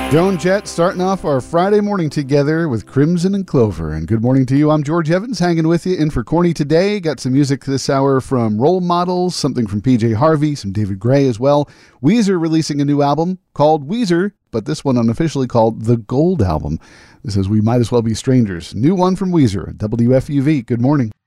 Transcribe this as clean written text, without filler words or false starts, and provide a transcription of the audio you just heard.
Joan Jett starting off our Friday morning together with Crimson and Clover. And good morning to you. I'm George Evans, hanging with you in for Corny today. Got some music this hour from Role Models, something from PJ Harvey, some David Gray as well. Weezer releasing a new album called Weezer, but this one unofficially called The Gold Album. This is We Might As Well Be Strangers. New one from Weezer, WFUV. Good morning.